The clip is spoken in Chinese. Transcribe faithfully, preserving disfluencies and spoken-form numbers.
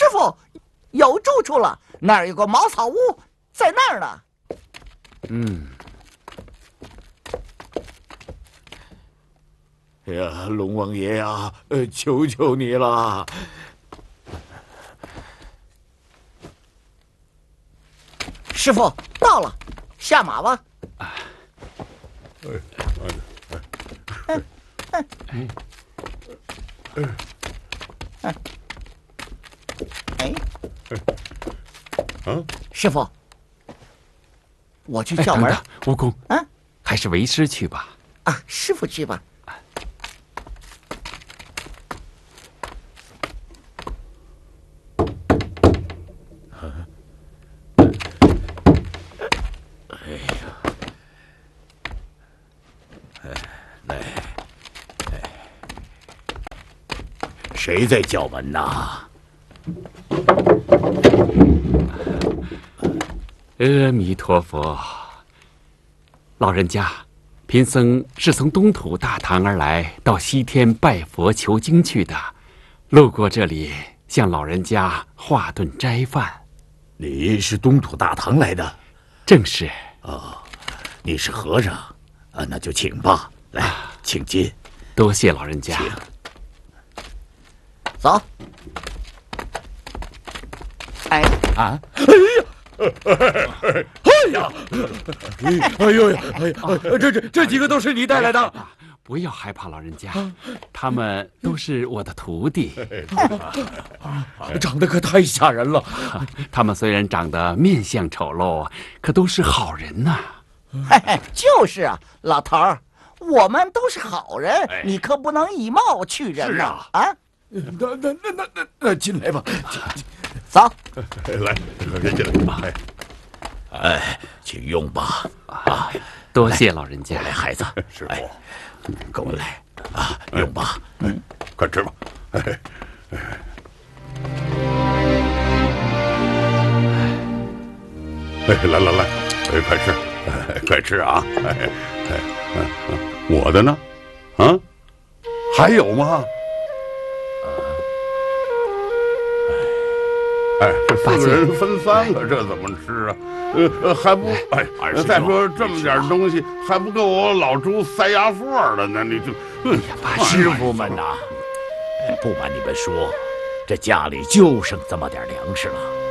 傅，有住处了，那儿有个茅草屋，在那儿呢。 嗯。 哎呀，龙王爷呀，呃，求求你了！ 师傅到了，下马吧。 哎嗯嗯嗯嗯。哎， 啊， 师傅，我去叫门。 哎、蜈蚣， 啊， 还是为师去吧。 啊，师傅去吧。 哎呀，哎，来，哎，谁在叫门呐？ 阿弥陀佛，老人家，贫僧是从东土大唐而来，到西天拜佛求经去的，路过这里，向老人家化顿斋饭。 你是东土大唐来的？ 正是。 哦，你是和尚，啊，那就请吧，来，请进。 多谢老人家。 走。哎啊！哎呀！哎呀！哎呦呀！哎呀！这这这几个都是你带来的？ 不要害怕，老人家，他们都是我的徒弟。 长得可太吓人了。 他们虽然长得面相丑陋，可都是好人呐。 嘿嘿，就是啊，老头儿，我们都是好人，哎、你可不能以貌取人呐！ 啊！ 啊， 那那那那那那进来吧， 走。 来，人进来吧。 哎，请用吧。啊， 多谢老人家。 来，孩子， 师傅。 哎跟我来啊，用吧， 嗯，快吃吧。哎，哎，来来来，哎，快吃，哎，快吃啊！哎哎哎，我的呢？啊，还有吗？哎，这四个人分三个，这怎么吃啊？呃，还不哎，再说这么点东西，还不够我老猪塞牙缝的呢。你就， 哎呀，师傅们呐，不瞒你们说，这家里就剩这么点粮食了。